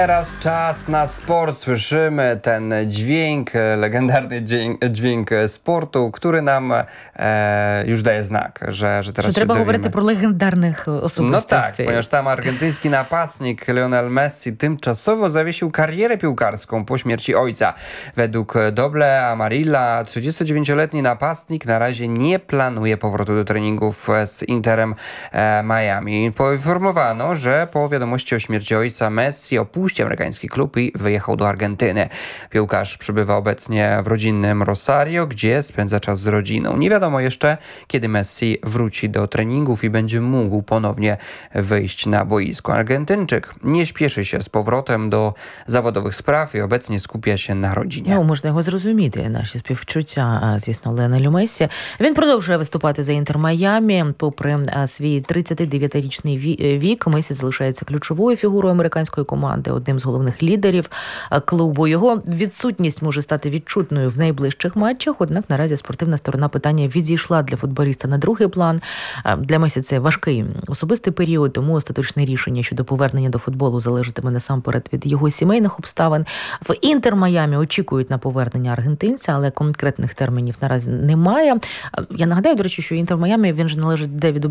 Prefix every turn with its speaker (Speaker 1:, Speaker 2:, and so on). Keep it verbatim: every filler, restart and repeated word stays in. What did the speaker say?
Speaker 1: Teraz czas na sport. Słyszymy ten dźwięk, legendarny dźwięk, dźwięk sportu, który nam e, już daje znak, że, że teraz
Speaker 2: Що треба
Speaker 1: się
Speaker 2: говорити
Speaker 1: dowiemy.
Speaker 2: про легендарних
Speaker 1: No
Speaker 2: особистостей.
Speaker 1: tak, ponieważ tam argentyński napastnik Lionel Messi tymczasowo zawiesił karierę piłkarską po śmierci ojca. Według Doble Amarilla trzydziestodziewięcioletni napastnik na razie nie planuje powrotu do treningów z Interem e, Miami. Poinformowano, że po wiadomości o śmierci ojca Messi opuścił amerykański klub i wyjechał do Argentyny. Piłkarz przebywa obecnie w rodzinnym Rosario, gdzie spędza czas z rodziną. Nie wiadomo jeszcze, kiedy Messi wróci do treningów i będzie mógł ponownie wyjść na boisko. Argentyńczyk nie śpieszy się z powrotem do zawodowych spraw i obecnie skupia się na rodzinie.
Speaker 2: Ну, можна його зрозуміти. Наші співчуття, звісно, Леонелю Мессі. Він продовжує виступати за Інтер Майамі. Попри свій тридцятидев'ятирічний вік, Месі залишається ключовою фігурою американської команди, одним з головних лідерів клубу. Його відсутність може стати відчутною в найближчих матчах, однак наразі спортивна сторона питання відійшла для футболіста на другий план. Для Месі це важкий особистий період, тому остаточне рішення щодо повернення до футболу залежатиме насамперед від його сімейних обставин. В Інтер Майамі очікують на повернення аргентинця, але конкретних термінів наразі немає. Я нагадаю, до речі, що Інтер Майамі, він же належить Девіду